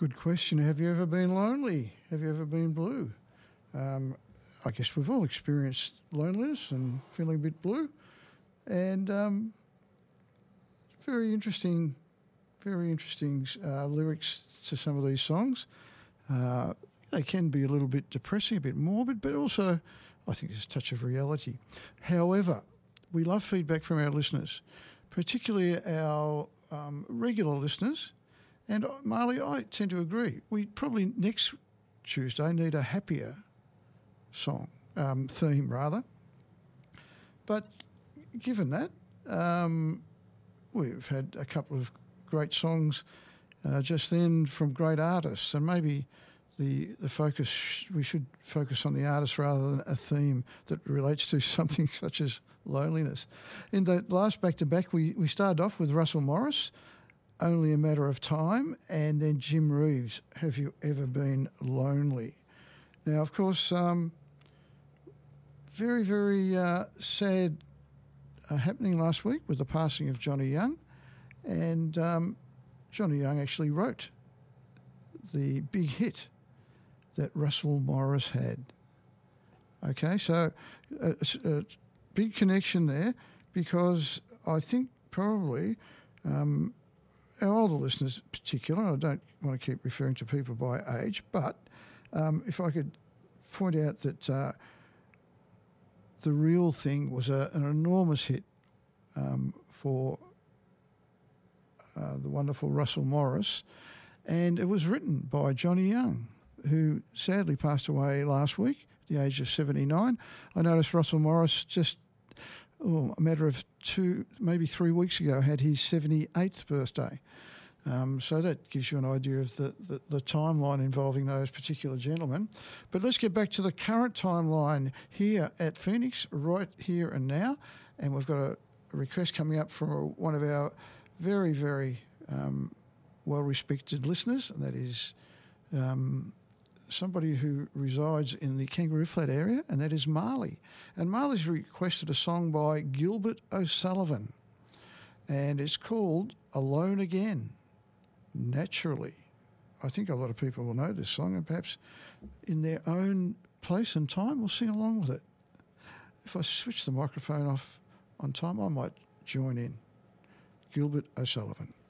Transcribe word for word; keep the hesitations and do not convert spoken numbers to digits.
Good question. Have you ever been lonely? Have you ever been blue? Um, I guess we've all experienced loneliness and feeling a bit blue. And um, very interesting, very interesting uh, lyrics to some of these songs. Uh, they can be a little bit depressing, a bit morbid, but also I think there's a touch of reality. However, we love feedback from our listeners, particularly our um, regular listeners. And uh, Marley, I tend to agree. We probably next Tuesday need a happier song, um, theme rather. But given that, um, we've had a couple of great songs uh, just then from great artists, and maybe the the focus sh- we should focus on the artist rather than a theme that relates to something such as loneliness. In the last back to back, we we started off with Russell Morris, Only a Matter of Time, and then Jim Reeves, Have You Ever Been Lonely? Now, of course, um, very very uh, sad uh, happening last week with the passing of Johnny Young, and um, Johnny Young actually wrote the big hit that Russell Morris had. Okay, so a, a big connection there, because I think probably um, our older listeners in particular, I don't want to keep referring to people by age, but um, if I could point out that uh, The Real Thing was a, an enormous hit um, for uh, the wonderful Russell Morris, and it was written by Johnny Young, who sadly passed away last week at the age of seventy-nine. I noticed Russell Morris just oh, a matter of two, maybe three weeks ago had his seventy-eighth birthday. Um, so that gives you an idea of the, the, the timeline involving those particular gentlemen. But let's get back to the current timeline here at Phoenix, right here and now. And we've got a, a request coming up from one of our very, very um, well-respected listeners, and that is um, somebody who resides in the Kangaroo Flat area, and that is Marley. And Marley's requested a song by Gilbert O'Sullivan, and it's called Alone Again. Naturally, I think a lot of people will know this song, and perhaps in their own place and time will sing along with it. If I switch the microphone off on time, I might join in. Gilbert O'Sullivan.